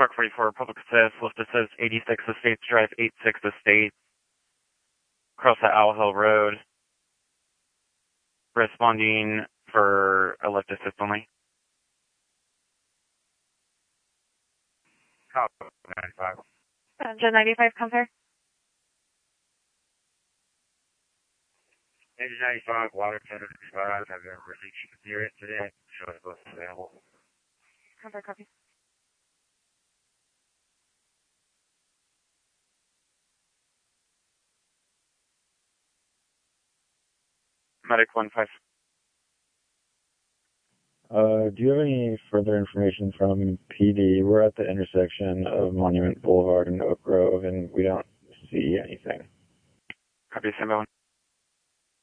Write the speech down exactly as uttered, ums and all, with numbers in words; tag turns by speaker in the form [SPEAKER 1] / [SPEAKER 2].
[SPEAKER 1] Truck forty-four, Public Assist, lift assist, eighty-six Estates Drive, eighty-six Estate, across the Owl Hill Road. Responding for a lift assist only.
[SPEAKER 2] Call ninety-five.
[SPEAKER 3] Engine ninety-five, come here.
[SPEAKER 2] Engine ninety-five, water tender to be five. Have you ever received chicken period today? Show us what's available.
[SPEAKER 3] Come here, copy.
[SPEAKER 1] Medic one five.
[SPEAKER 4] Uh, do you have any further information from P D? We're at the intersection of Monument Boulevard and Oak Grove, and we don't see anything.
[SPEAKER 1] Copy, Simba one.